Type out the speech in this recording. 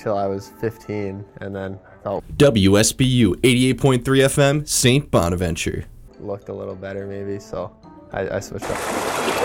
till I was 15, and then felt WSBU 88.3 FM, St. Bonaventure. looked a little better maybe, so I switched up.